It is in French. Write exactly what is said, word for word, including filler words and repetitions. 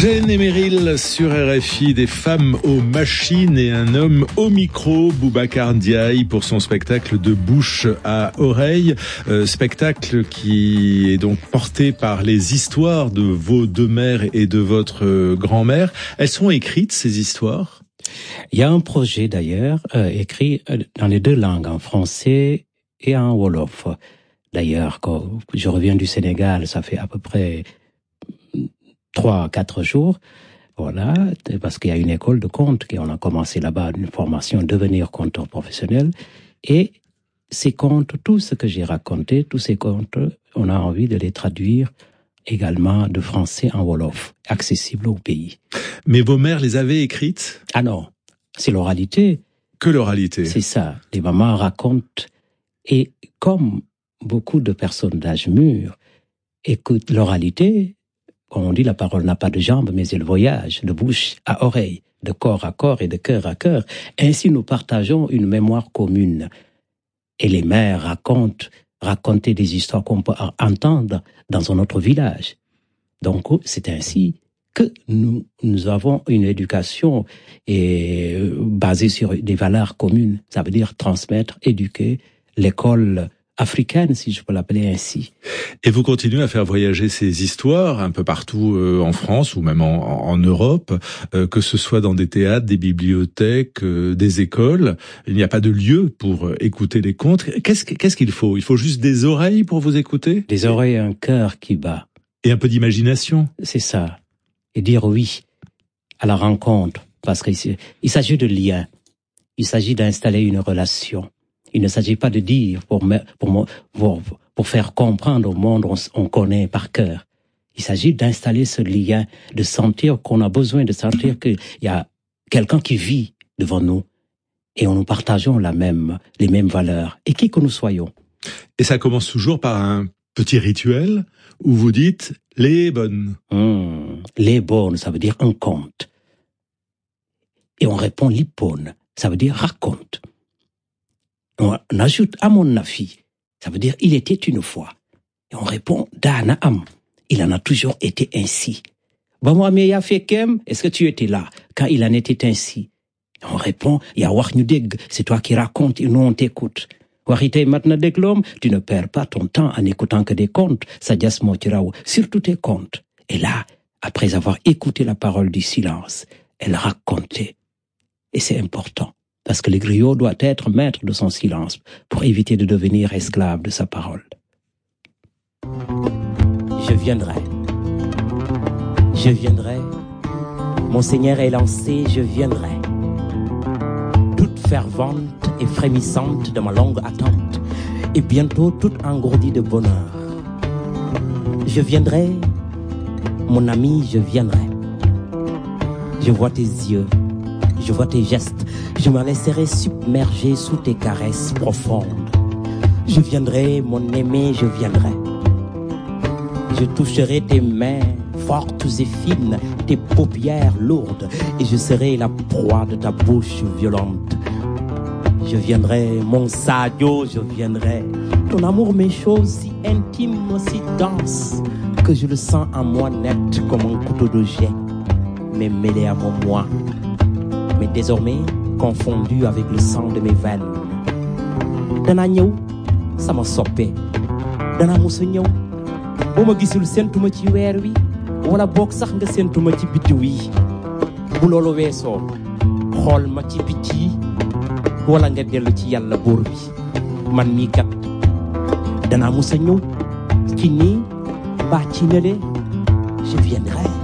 Jane et Meryl sur R F I, des femmes aux machines et un homme au micro, Boubacar Ndiaye, pour son spectacle de bouche à oreille, euh, spectacle qui est donc porté par les histoires de vos deux mères et de votre grand-mère. Elles sont écrites, ces histoires ? Il y a un projet d'ailleurs euh, écrit dans les deux langues, en français et en wolof. D'ailleurs, quand je reviens du Sénégal, ça fait à peu près trois, quatre jours, voilà, parce qu'il y a une école de contes, qu'on a commencé là-bas, une formation, devenir conteur professionnel, et ces contes, tout ce que j'ai raconté, tous ces contes, on a envie de les traduire également de français en wolof, accessible au pays. Mais vos mères les avaient écrites ? Ah non, c'est l'oralité. Que l'oralité ? C'est ça, les mamans racontent, et comme beaucoup de personnes d'âge mûr écoutent l'oralité, comme on dit, la parole n'a pas de jambes, mais elle voyage de bouche à oreille, de corps à corps et de cœur à cœur. Ainsi, nous partageons une mémoire commune. Et les mères racontent, raconter des histoires qu'on peut entendre dans un autre village. Donc, c'est ainsi que nous, nous avons une éducation et, euh, basée sur des valeurs communes. Ça veut dire transmettre, éduquer, l'école africaine, si je peux l'appeler ainsi. Et vous continuez à faire voyager ces histoires un peu partout euh, en France ou même en, en Europe, euh, que ce soit dans des théâtres, des bibliothèques, euh, des écoles. Il n'y a pas de lieu pour euh, écouter les contes. Qu'est-ce, qu'est-ce qu'il faut ? Il faut juste des oreilles pour vous écouter ? Des oreilles et un cœur qui bat. Et un peu d'imagination ? C'est ça. Et dire oui à la rencontre. Parce qu'il il s'agit de liens. Il s'agit d'installer une relation. Il ne s'agit pas de dire pour, pour, pour, pour faire comprendre au monde on, on connaît par cœur. Il s'agit d'installer ce lien, de sentir qu'on a besoin de sentir qu'il y a quelqu'un qui vit devant nous et nous partageons la même, les mêmes valeurs, et qui que nous soyons. Et ça commence toujours par un petit rituel où vous dites les bonnes. Mmh, les bonnes, ça veut dire un conte. Et on répond l'hypone, ça veut dire raconte. On ajoute à mon afi, ça veut dire il était une fois. Et on répond Dana am, il en a toujours été ainsi. Bah moi mais ya fekem, est-ce que tu étais là quand il en était ainsi? Et on répond ya wax ñu dégg, c'est toi qui racontes et nous on t'écoute. Waxitay matna déglom, tu ne perds pas ton temps en écoutant que des contes, sadias mo ci raw, surtout tes contes. Et là, après avoir écouté la parole du silence, elle racontait. Et c'est important. Parce que le griot doit être maître de son silence pour éviter de devenir esclave de sa parole. Je viendrai. Je viendrai. Mon Seigneur est lancé, je viendrai. Toute fervente et frémissante de ma longue attente, et bientôt toute engourdie de bonheur. Je viendrai, mon ami, je viendrai. Je vois tes yeux. Je vois tes gestes, je me laisserai submerger sous tes caresses profondes. Je viendrai, mon aimé, je viendrai. Je toucherai tes mains fortes et fines, tes paupières lourdes, et je serai la proie de ta bouche violente. Je viendrai, mon sadio, je viendrai. Ton amour m'est chose si intime, si dense, que je le sens en moi net comme un couteau de jet, mais mêlé à mon moi. Mais désormais confondu avec le sang de mes veines. Dana ñëw sama soppe dana musa ñëw bu ma gisul sentuma ci weer wi wala boog sax nga sentuma ci biddiw yi bu loolu weesoo xool ma ci picc yi wala nga dellu ci yàlla buur bi man mii kat dana musa ñëw ci nii mbaa ci nele je viendrai.